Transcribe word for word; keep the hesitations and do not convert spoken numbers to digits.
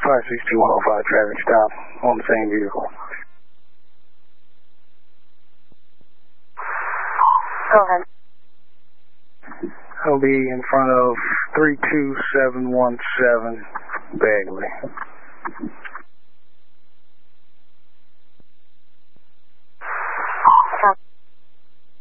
five six two one oh five traffic stop on the same vehicle. Go ahead. I'll be in front of three two seven one seven Bagley.